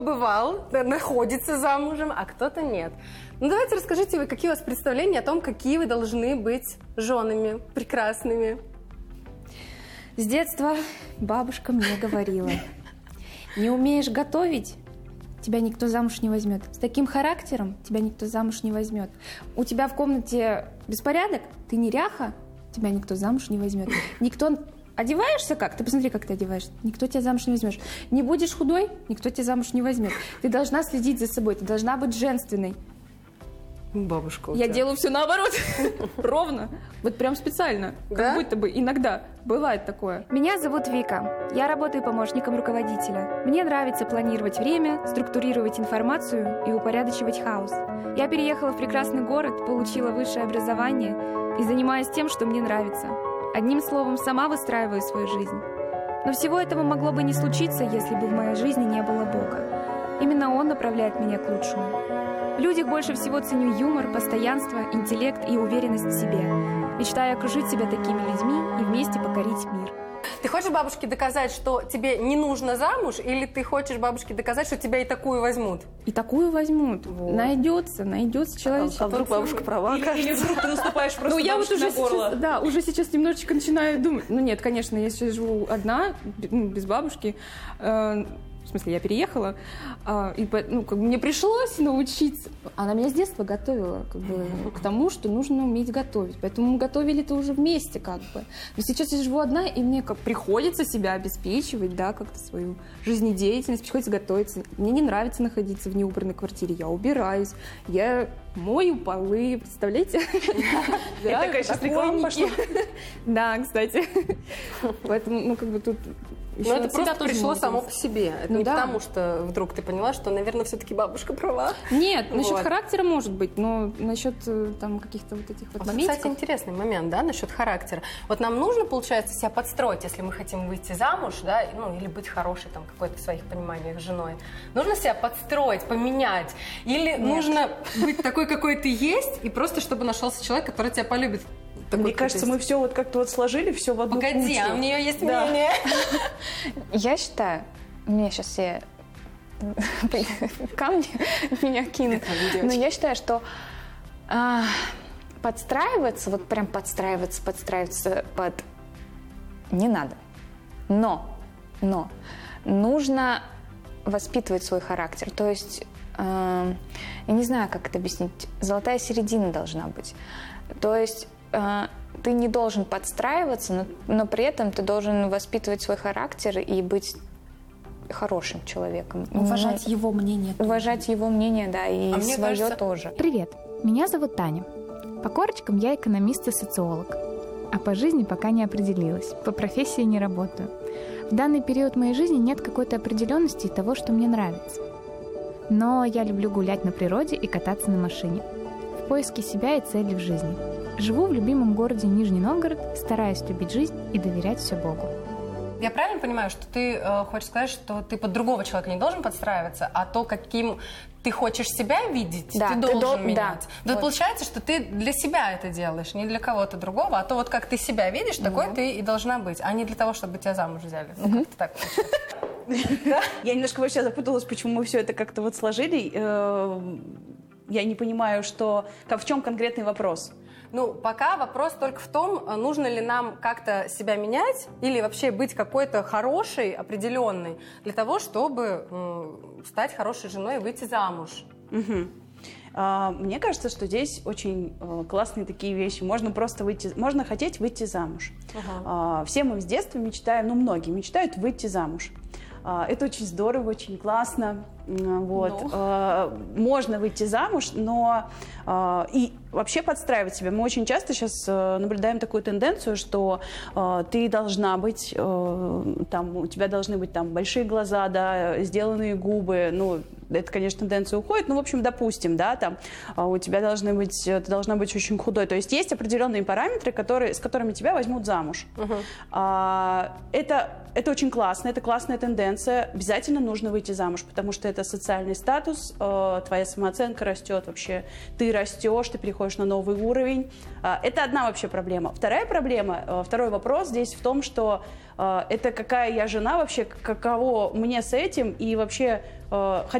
бывал, находится замужем, а кто-то нет. Ну, давайте расскажите вы, какие у вас представления о том, какие вы должны быть женами прекрасными. С детства бабушка мне говорила: не умеешь готовить, тебя никто замуж не возьмет. С таким характером тебя никто замуж не возьмет. У тебя в комнате беспорядок, ты неряха, тебя никто замуж не возьмет. Никто... Одеваешься как? Ты посмотри, как ты одеваешься. Никто тебя замуж не возьмешь. Не будешь худой, никто тебя замуж не возьмет. Ты должна следить за собой, ты должна быть женственной. Бабушка у Я тебя. делаю все наоборот. Ровно. Вот прям специально. Да? Как будто бы иногда бывает такое. Меня зовут Вика. Я работаю помощником руководителя. Мне нравится планировать время, структурировать информацию и упорядочивать хаос. Я переехала в прекрасный город, получила высшее образование и занимаюсь тем, что мне нравится. Одним словом, сама выстраиваю свою жизнь. Но всего этого могло бы не случиться, если бы в моей жизни не было Бога. Именно Он направляет меня к лучшему. В людях больше всего ценю юмор, постоянство, интеллект и уверенность в себе. Мечтаю окружить себя такими людьми и вместе покорить мир. Ты хочешь бабушке доказать, что тебе не нужно замуж, или ты хочешь бабушке доказать, что тебя и такую возьмут? И такую возьмут. Вот. Найдется человек. А вдруг бабушка права? Или вдруг ты наступаешь просто Ну, я вот бабушке уже на горло? сейчас, да, уже сейчас немножечко начинаю думать. Ну, нет, конечно, я сейчас живу одна, без бабушки. В смысле, я переехала, и мне пришлось научиться. Она меня с детства готовила к тому, что нужно уметь готовить. Поэтому мы готовили-то уже вместе как бы. Но сейчас я живу одна, и мне приходится себя обеспечивать, да, как-то свою жизнедеятельность, приходится готовиться. Мне не нравится находиться в неубранной квартире. Я убираюсь, я мою полы, представляете? Это, конечно, реклама пошла. Да, кстати. Поэтому, тут... Но это просто пришло само по себе. Это не потому, что вдруг ты поняла, что, наверное, все-таки бабушка права. Нет, насчет характера может быть, но насчет там каких-то вот этих вот моментов. Кстати, интересный момент, да, насчет характера. Вот нам нужно, получается, себя подстроить, если мы хотим выйти замуж, да, ну, или быть хорошей, там, какой-то в своих пониманиях женой. Нужно себя подстроить, поменять? Или нужно быть такой, какой ты есть, и просто, чтобы нашелся человек, который тебя полюбит? Мне кажется, мы все вот как-то вот сложили все в одну кучу. Погоди, а у нее есть мнение. Я считаю, мне сейчас все камни меня кинут, но я считаю, что подстраиваться, вот прям подстраиваться под не надо. Но нужно воспитывать свой характер. То есть, я не знаю, как это объяснить, золотая середина должна быть. То есть ты не должен подстраиваться, но при этом ты должен воспитывать свой характер и быть хорошим человеком. Уважать его мнение. Уважать его мнение, да, и свое тоже. Привет, меня зовут Таня. По корочкам я экономист и социолог. А по жизни пока не определилась. По профессии не работаю. В данный период моей жизни нет какой-то определенности и того, что мне нравится. Но я люблю гулять на природе и кататься на машине. В поиске себя и цели в жизни. Живу в любимом городе Нижний Новгород, стараюсь любить жизнь и доверять все Богу. Я правильно понимаю, что ты хочешь сказать, что ты под другого человека не должен подстраиваться, а то, каким ты хочешь себя видеть, да, ты должен менять? Да. Но вот. Получается, что ты для себя это делаешь, не для кого-то другого, а то вот как ты себя видишь, такой ты и должна быть, а не для того, чтобы тебя замуж взяли. Ну, как-то так получается. Я немножко вообще запуталась, почему мы все это как-то вот сложили. Я не понимаю, в чем конкретный вопрос. Ну, пока вопрос только в том, нужно ли нам как-то себя менять или вообще быть какой-то хорошей, определенной, для того, чтобы стать хорошей женой и выйти замуж. Мне кажется, что здесь очень классные такие вещи. Можно хотеть выйти замуж. Все мы с детства мечтаем, многие мечтают выйти замуж. Это очень здорово, очень классно. Вот. Можно выйти замуж, но и вообще подстраивать себя. Мы очень часто сейчас наблюдаем такую тенденцию, что ты должна быть, у тебя должны быть большие глаза, да, сделанные губы. Это, конечно, тенденция уходит, в общем, допустим, да, у тебя ты должна быть очень худой. То есть есть определенные параметры, с которыми тебя возьмут замуж. Это это очень классно, это классная тенденция. Обязательно нужно выйти замуж, потому что это социальный статус, твоя самооценка растет вообще, ты растешь, ты переходишь на новый уровень. Это одна вообще проблема. Вторая проблема, второй вопрос здесь в том, что это какая я жена вообще, каково мне с этим, и вообще